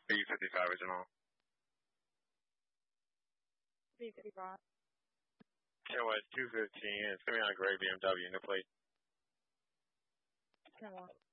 B55 original. B55. Kenwood 215. It's going to be on a gray BMW. No plate. Kenwood.